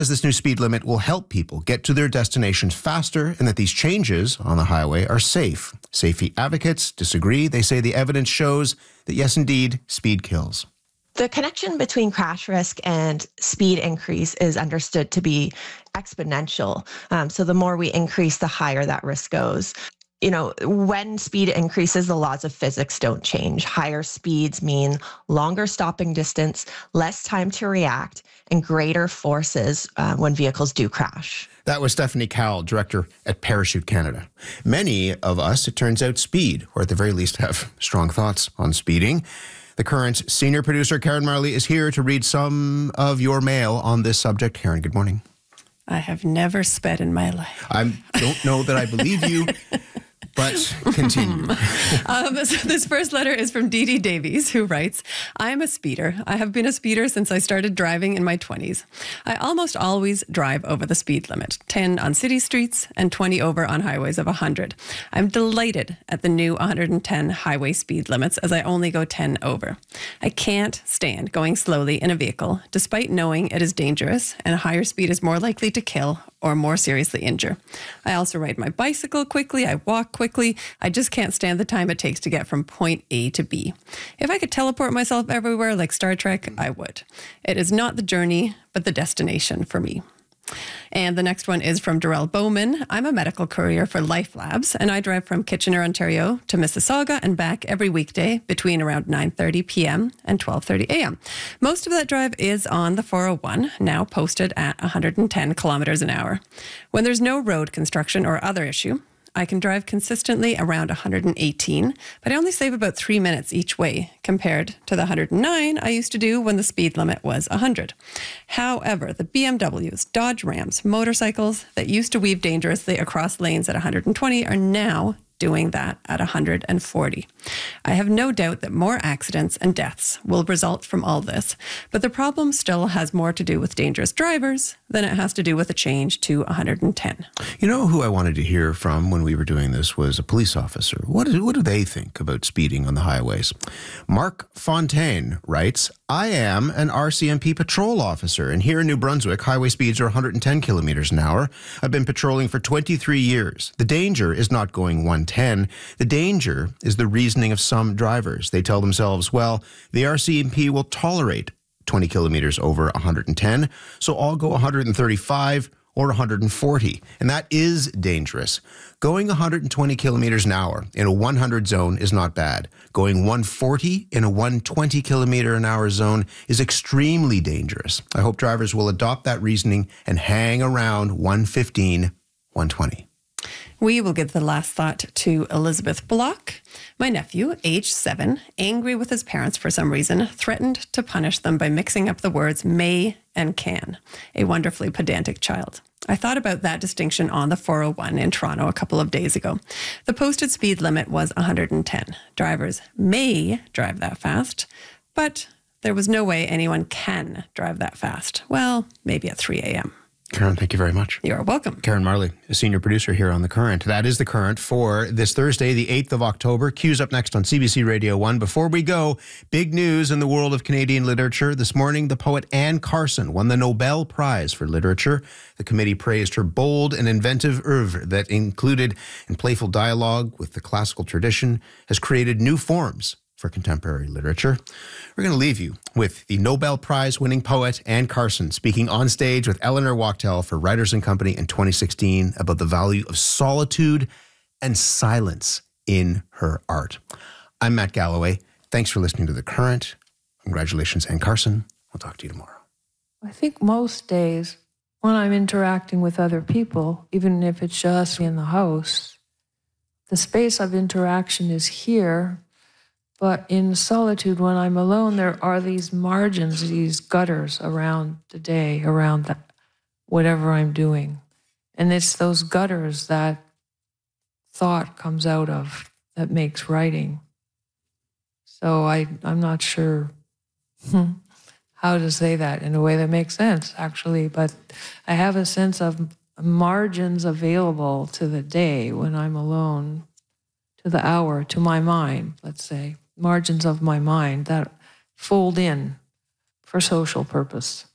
As this new speed limit will help people get to their destinations faster and that these changes on the highway are safe. Safety advocates disagree. They say the evidence shows that, yes, indeed, speed kills. The connection between crash risk and speed increase is understood to be exponential. So the more we increase, the higher that risk goes. When speed increases, the laws of physics don't change. Higher speeds mean longer stopping distance, less time to react, and greater forces when vehicles do crash. That was Stephanie Cowell, director at Parachute Canada. Many of us, it turns out, speed, or at the very least have strong thoughts on speeding. The Current senior producer, Karen Marley, is here to read some of your mail on this subject. Karen, good morning. I have never sped in my life. I don't know that I believe you. But continue. So this first letter is from Dee Dee Davies, who writes, I am a speeder. I have been a speeder since I started driving in my 20s. I almost always drive over the speed limit, 10 on city streets and 20 over on highways of 100. I'm delighted at the new 110 highway speed limits as I only go 10 over. I can't stand going slowly in a vehicle, despite knowing it is dangerous and a higher speed is more likely to kill or more seriously injure. I also ride my bicycle quickly. I walk quickly. I just can't stand the time it takes to get from point A to B. If I could teleport myself everywhere like Star Trek, I would. It is not the journey, but the destination for me. And the next one is from Darrell Bowman. I'm a medical courier for Life Labs, and I drive from Kitchener, Ontario to Mississauga and back every weekday between around 9:30 p.m. and 12:30 a.m. Most of that drive is on the 401, now posted at 110 kilometers an hour. When there's no road construction or other issue, I can drive consistently around 118, but I only save about 3 minutes each way compared to the 109 I used to do when the speed limit was 100. However, the BMWs, Dodge Rams, motorcycles that used to weave dangerously across lanes at 120 are now doing that at 140. I have no doubt that more accidents and deaths will result from all this, but the problem still has more to do with dangerous drivers than it has to do with a change to 110. You know who I wanted to hear from when we were doing this was a police officer. What do they think about speeding on the highways? Mark Fontaine writes, I am an RCMP patrol officer, and here in New Brunswick, highway speeds are 110 kilometers an hour. I've been patrolling for 23 years. The danger is not going 110. The danger is the reasoning of some drivers. They tell themselves, well, the RCMP will tolerate 20 kilometers over 110, so I'll go 135 or 140. And that is dangerous. Going 120 kilometers an hour in a 100 zone is not bad. Going 140 in a 120 kilometer an hour zone is extremely dangerous. I hope drivers will adopt that reasoning and hang around 115, 120. We will give the last thought to Elizabeth Block. My nephew, age 7, angry with his parents for some reason, threatened to punish them by mixing up the words may and can. A wonderfully pedantic child. I thought about that distinction on the 401 in Toronto a couple of days ago. The posted speed limit was 110. Drivers may drive that fast, but there was no way anyone can drive that fast. Well, maybe at 3 a.m. Karen, thank you very much. You're welcome. Karen Marley, a senior producer here on The Current. That is The Current for this Thursday, the 8th of October. Q's up next on CBC Radio 1. Before we go, big news in the world of Canadian literature. This morning, the poet Anne Carson won the Nobel Prize for Literature. The committee praised her bold and inventive oeuvre that included in playful dialogue with the classical tradition, has created new forms for contemporary literature. We're going to leave you with the Nobel Prize-winning poet Anne Carson speaking on stage with Eleanor Wachtel for Writers & Company in 2016 about the value of solitude and silence in her art. I'm Matt Galloway. Thanks for listening to The Current. Congratulations, Anne Carson. We'll talk to you tomorrow. I think most days when I'm interacting with other people, even if it's just in the house, the space of interaction is here. But in solitude, when I'm alone, there are these margins, these gutters around the day, around whatever I'm doing. And it's those gutters that thought comes out of that makes writing. So I'm not sure how to say that in a way that makes sense, actually. But I have a sense of margins available to the day when I'm alone, to the hour, to my mind, let's say. Margins of my mind that fold in for social purpose.